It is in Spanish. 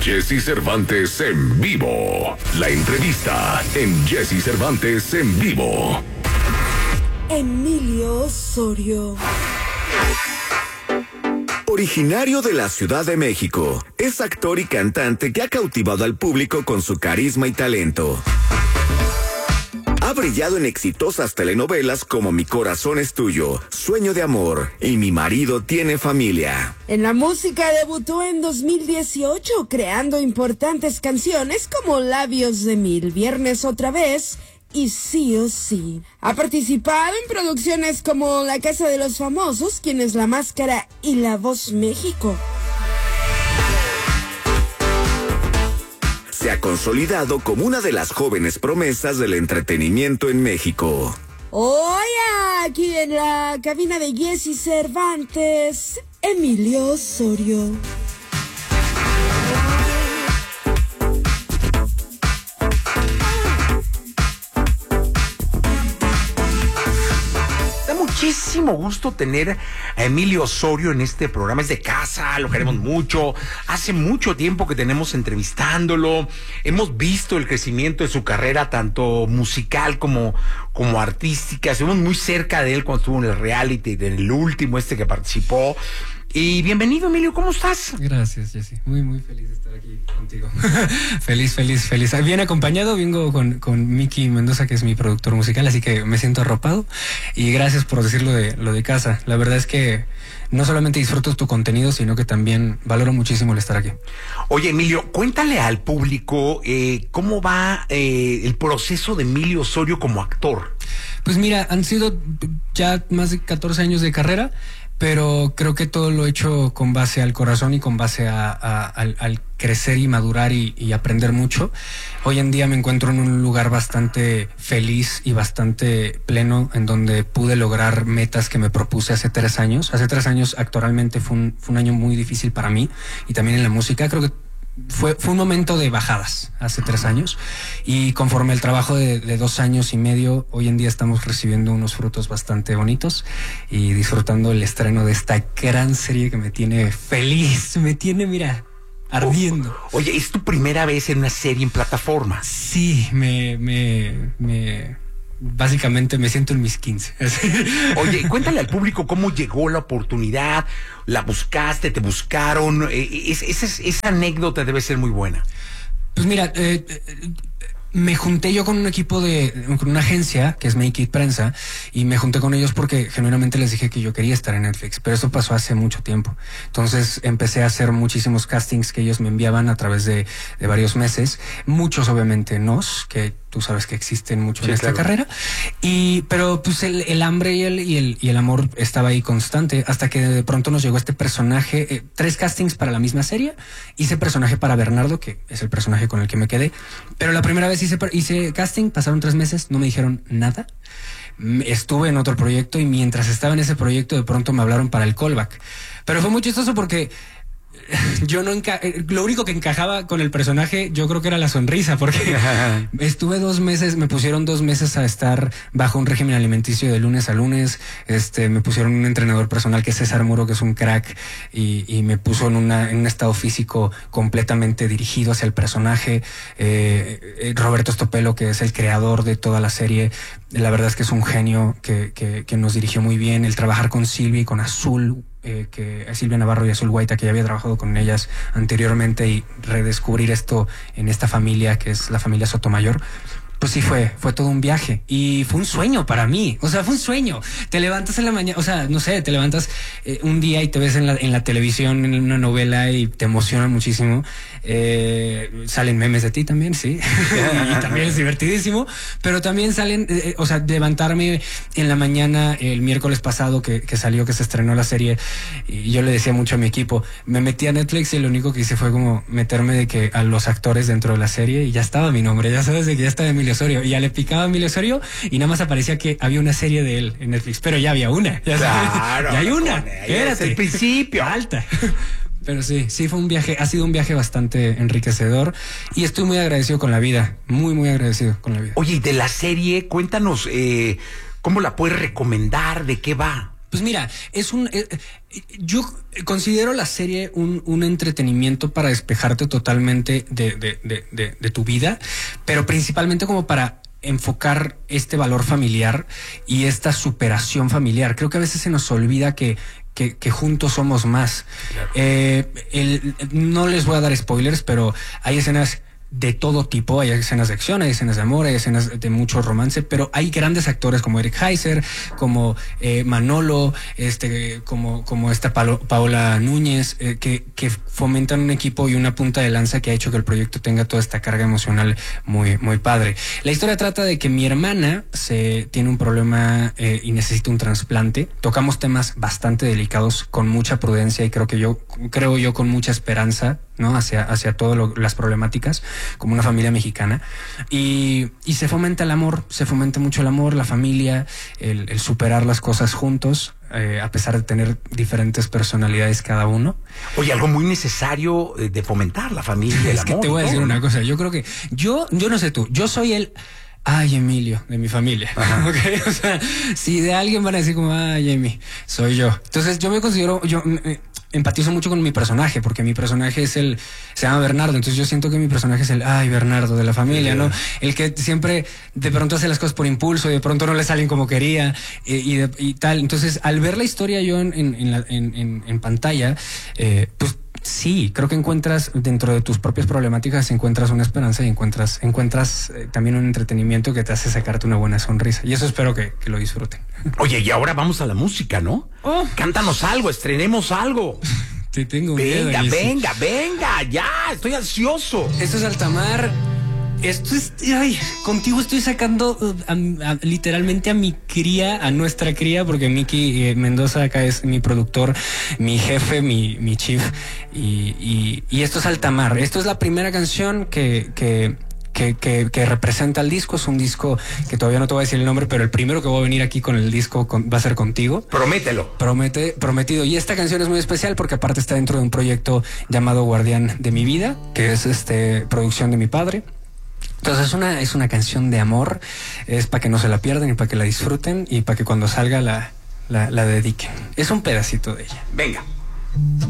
Jesse Cervantes en vivo. La entrevista en Jesse Cervantes en vivo. Emilio Osorio. Originario de la Ciudad de México, es actor y cantante que ha cautivado al público con su carisma y talento. Ha brillado en exitosas telenovelas como Mi corazón es tuyo, Sueño de amor y Mi marido tiene familia. En la música debutó en 2018, creando importantes canciones como Labios de Mil, Viernes otra vez y Sí o Sí. Ha participado en producciones como La Casa de los Famosos, Quién es la Máscara y La Voz México. Se ha consolidado como una de las jóvenes promesas del entretenimiento en México. Hoy aquí en la cabina de Jesse Cervantes, Emilio Osorio. Muchísimo gusto tener a Emilio Osorio en este programa. Es de casa, lo queremos mucho. Hace mucho tiempo que tenemos entrevistándolo. Hemos visto el crecimiento de su carrera, tanto musical como artística. Estuvimos muy cerca de él cuando estuvo en el reality, en el último que participó. Y bienvenido, Emilio, ¿cómo estás? Gracias, Jesse. Muy feliz de estar aquí contigo. Feliz. Bien acompañado, vengo con Miki Mendoza, que es mi productor musical, así que me siento arropado. Y gracias por decir lo de casa. La verdad es que no solamente disfruto tu contenido, sino que también valoro muchísimo el estar aquí. Oye, Emilio, cuéntale al público cómo va el proceso de Emilio Osorio como actor. Pues mira, han sido ya más de 14 años de carrera, pero creo que todo lo he hecho con base al corazón y con base al crecer y madurar y aprender mucho. Hoy en día me encuentro en un lugar bastante feliz y bastante pleno, en donde pude lograr metas que me propuse hace 3 años. Hace 3 años actualmente fue un año muy difícil para mí y también en la música. Creo que fue un momento de bajadas hace 3 años, y conforme el trabajo de 2 años y medio, hoy en día estamos recibiendo unos frutos bastante bonitos y disfrutando el estreno de esta gran serie que me tiene feliz, me tiene, mira, ardiendo. Oye, ¿es tu primera vez en una serie en plataforma? Sí, básicamente me siento en mis 15. Oye, cuéntale al público cómo llegó la oportunidad. ¿La buscaste? ¿Te buscaron? Esa anécdota debe ser muy buena. Pues mira, me junté yo con un equipo con una agencia que es Make It Prensa, y me junté con ellos porque genuinamente les dije que yo quería estar en Netflix, pero eso pasó hace mucho tiempo. Entonces empecé a hacer muchísimos castings que ellos me enviaban a través de varios meses, muchos obviamente que tú sabes que existen mucho en esta carrera, pero pues el hambre y el amor estaba ahí constante, hasta que de pronto nos llegó este personaje, 3 castings para la misma serie. Hice personaje para Bernardo, que es el personaje con el que me quedé, pero la primera vez hice casting, pasaron 3 meses, no me dijeron nada. Estuve en otro proyecto y mientras estaba en ese proyecto de pronto me hablaron para el callback, pero fue muy chistoso porque yo lo único que encajaba con el personaje, yo creo que era la sonrisa, porque estuve 2 meses, me pusieron 2 meses a estar bajo un régimen alimenticio de lunes a lunes. Me pusieron un entrenador personal que es César Muro, que es un crack, y me puso en un estado físico completamente dirigido hacia el personaje. Roberto Estopelo, que es el creador de toda la serie, la verdad es que es un genio que nos dirigió muy bien. El trabajar con Silvia y con Azul, que Silvia Navarro y Azul Guaita, que ya había trabajado con ellas anteriormente, y redescubrir esto en esta familia que es la familia Sotomayor, pues sí fue todo un viaje y fue un sueño para mí. O sea, fue un sueño. Te levantas en la mañana, o sea, no sé, te levantas un día y te ves en la televisión, en una novela, y te emociona muchísimo. Salen memes de ti también, sí. Y también es divertidísimo, pero también salen, o sea, levantarme en la mañana el miércoles pasado que se estrenó la serie, y yo le decía mucho a mi equipo, me metí a Netflix y lo único que hice fue como meterme a los actores dentro de la serie, y ya estaba mi nombre, ya sabes de que ya estaba Emilio Osorio, y ya le picaba a Emilio Osorio y nada más aparecía que había una serie de él en Netflix, pero ya había una, ya sabes, claro, ya hay una, espérate, el principio alta. Pero sí fue un viaje, ha sido un viaje bastante enriquecedor, y estoy muy agradecido con la vida, muy agradecido con la vida. Oye, y de la serie, cuéntanos, ¿cómo la puedes recomendar? ¿De qué va? Pues mira, yo considero la serie un entretenimiento para despejarte totalmente de tu vida, pero principalmente como para enfocar este valor familiar y esta superación familiar. Creo que a veces se nos olvida que juntos somos más. No les voy a dar spoilers, pero hay escenas de todo tipo, hay escenas de acción, hay escenas de amor, hay escenas de mucho romance, pero hay grandes actores como Eric Heiser, como Manolo, como esta Paola Núñez, que fomentan un equipo y una punta de lanza que ha hecho que el proyecto tenga toda esta carga emocional muy, muy padre. La historia trata de que mi hermana tiene un problema y necesita un trasplante. Tocamos temas bastante delicados con mucha prudencia y creo yo con mucha esperanza, ¿no? Hacia todas las problemáticas, como una familia mexicana. Y se fomenta el amor, se fomenta mucho el amor, la familia, el superar las cosas juntos, a pesar de tener diferentes personalidades cada uno. Oye, algo muy necesario de fomentar la familia, el amor. Es que te voy a decir una cosa, yo creo que yo no sé tú, yo soy el ay, Emilio, de mi familia. ¿Okay? O sea, si de alguien van a decir como, ay, Emi, soy yo. Entonces yo me considero, empatizo mucho con mi personaje, porque mi personaje se llama Bernardo, entonces yo siento que mi personaje es el, ay, Bernardo de la familia, ¿no? El que siempre de pronto hace las cosas por impulso y de pronto no le salen como quería y tal. Entonces, al ver la historia yo en pantalla, pues sí, creo que encuentras dentro de tus propias problemáticas, encuentras una esperanza y encuentras también un entretenimiento que te hace sacarte una buena sonrisa. Y eso espero que lo disfruten. Oye, y ahora vamos a la música, ¿no? Oh. Cántanos algo, estrenemos algo. Te tengo venga, miedo. venga, ya, estoy ansioso. Esto es Altamar. Contigo estoy sacando literalmente a mi cría, a nuestra cría, porque Miki Mendoza acá es mi productor, mi jefe, mi chief, y esto es Altamar. Esto es la primera canción que representa el disco. Es un disco que todavía no te voy a decir el nombre, pero el primero que voy a venir aquí con el disco va a ser contigo. Promételo. Prometido. Y esta canción es muy especial porque aparte está dentro de un proyecto llamado Guardián de mi Vida, que es producción de mi padre. Entonces es una canción de amor, es para que no se la pierdan y para que la disfruten y para que cuando salga la dediquen. Es un pedacito de ella. Venga.